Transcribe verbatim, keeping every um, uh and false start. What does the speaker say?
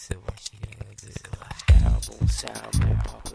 the way she is. Sound boom, sound boom, pop